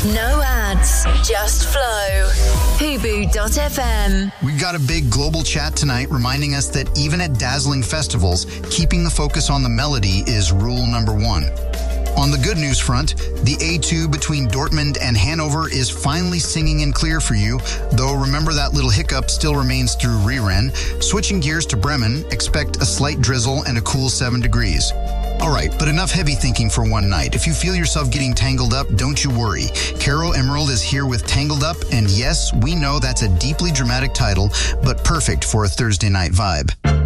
No ads, just flow. Hubu.fm. We've got a big global chat tonight reminding us that even at dazzling festivals, keeping the focus on the melody is rule number one. On the good news front, the A2 between Dortmund and Hanover is finally singing in clear for you, though remember that little hiccup still remains through Rehren. Switching gears to Bremen, expect a slight drizzle and a cool 7 degrees. All right, but enough heavy thinking for one night. If you feel yourself getting tangled up, don't you worry. Caro Emerald is here with Tangled Up, and yes, we know that's a deeply dramatic title, but perfect for a Thursday night vibe.